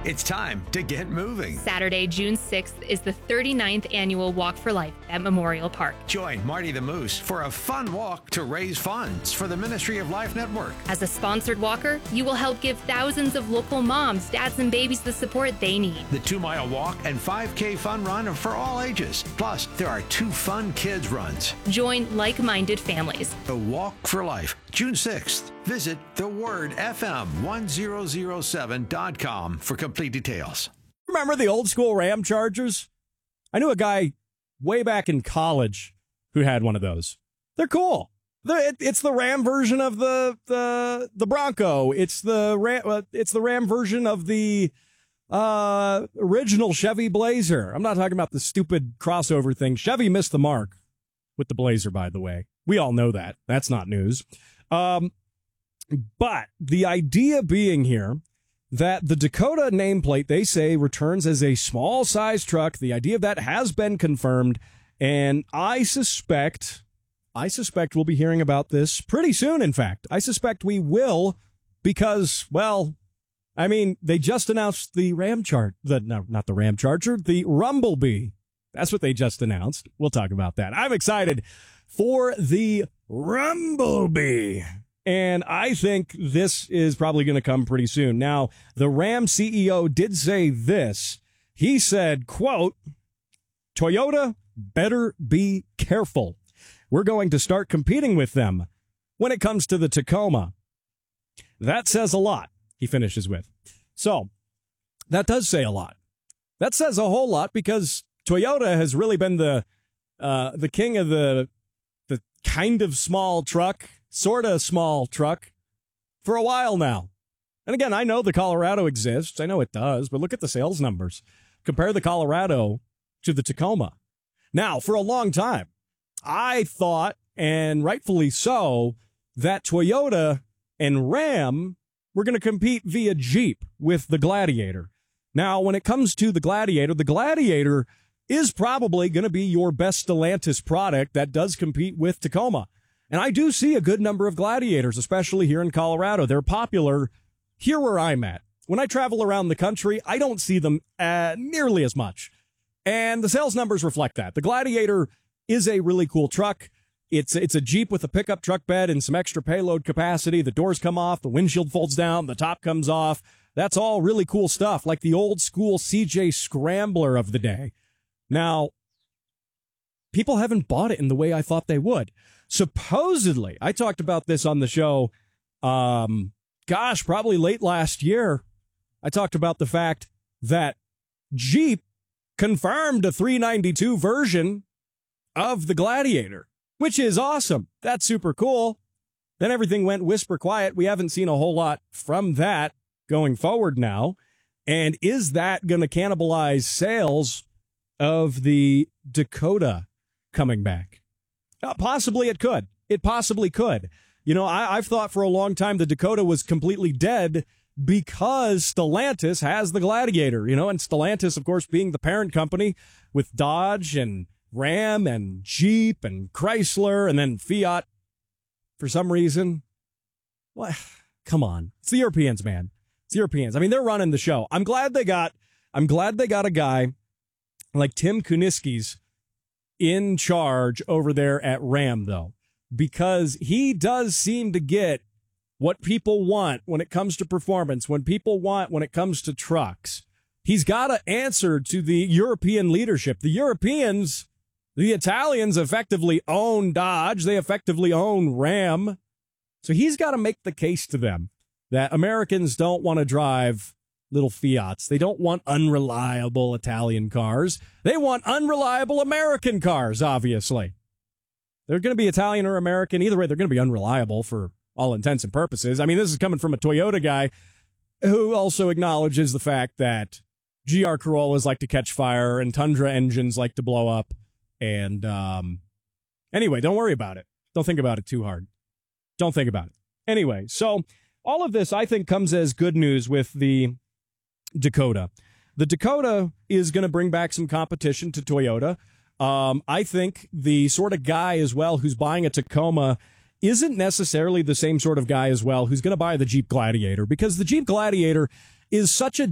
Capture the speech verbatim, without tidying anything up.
It's time to get moving. Saturday, June sixth is the thirty-ninth annual Walk for Life at Memorial Park. Join Marty the Moose for a fun walk to raise funds for the Ministry of Life Network. As a sponsored walker, you will help give thousands of local moms, dads, and babies the support they need. The two-mile walk and five K fun run are for all ages. Plus, there are two fun kids runs. Join like-minded families. The Walk for Life, June sixth. Visit the word F M one thousand seven dot com for complete details. Remember the old school Ram Chargers? I knew a guy way back in college who had one of those. They're cool. They're, it, it's the Ram version of the the the Bronco. It's the Ram, uh, it's the Ram version of the uh, original Chevy Blazer. I'm not talking about the stupid crossover thing. Chevy missed the mark with the Blazer, by the way. We all know that. That's not news. Um, but the idea being here that the Dakota nameplate, they say, returns as a small size truck. The idea of that has been confirmed. And I suspect, I suspect we'll be hearing about this pretty soon, in fact. I suspect we will because, well, I mean, they just announced the Ram Chart, the, no, not the Ram Charger, the Rumblebee. That's what they just announced. We'll talk about that. I'm excited for the Rumblebee. And I think this is probably going to come pretty soon. Now, the Ram C E O did say this. He said, quote, Toyota better be careful. We're going to start competing with them when it comes to the Tacoma. That says a lot, he finishes with. So that does say a lot. That says a whole lot because Toyota has really been the uh, the king of the the kind of small truck, sort of small truck for a while now. And again, I know the Colorado exists. I know it does, but look at the sales numbers. Compare the Colorado to the Tacoma. Now, for a long time, I thought, and rightfully so, that Toyota and Ram were going to compete via Jeep with the Gladiator. Now, when it comes to the Gladiator, the Gladiator is probably going to be your best Stellantis product that does compete with Tacoma. And I do see a good number of Gladiators, especially here in Colorado. They're popular here where I'm at. When I travel around the country, I don't see them uh, nearly as much. And the sales numbers reflect that. The Gladiator is a really cool truck. It's, it's a Jeep with a pickup truck bed and some extra payload capacity. The doors come off, the windshield folds down, the top comes off. That's all really cool stuff, like the old school C J Scrambler of the day. Now, people haven't bought it in the way I thought they would. Supposedly, I talked about this on the show, um, gosh, probably late last year. I talked about the fact that Jeep confirmed a three ninety-two version of the Gladiator, which is awesome. That's super cool. Then everything went whisper quiet. We haven't seen a whole lot from that going forward now. And is that going to cannibalize sales of the Dakota coming back? Uh, possibly it could. It possibly could. You know, I, I've thought for a long time the Dakota was completely dead because Stellantis has the Gladiator, you know, and Stellantis, of course, being the parent company with Dodge and Ram and Jeep and Chrysler and then Fiat for some reason. What? Come on. It's the Europeans, man. It's the Europeans. I mean, they're running the show. I'm glad they got, I'm glad they got a guy like Tim Kuniskis in charge over there at Ram, though, because he does seem to get what people want when it comes to performance, when people want when it comes to trucks. He's got to answer to the European leadership. The Europeans, the Italians effectively own Dodge. They effectively own Ram. So he's got to make the case to them that Americans don't want to drive little Fiats. They don't want unreliable Italian cars. They want unreliable American cars, obviously. They're going to be Italian or American. Either way, they're going to be unreliable for all intents and purposes. I mean, this is coming from a Toyota guy who also acknowledges the fact that G R Corollas like to catch fire and Tundra engines like to blow up. And um, anyway, don't worry about it. Don't think about it too hard. Don't think about it. Anyway, so all of this, I think, comes as good news with the Dakota. The Dakota is going to bring back some competition to Toyota. Um, I think the sort of guy as well who's buying a Tacoma isn't necessarily the same sort of guy as well who's going to buy the Jeep Gladiator, because the Jeep Gladiator is such a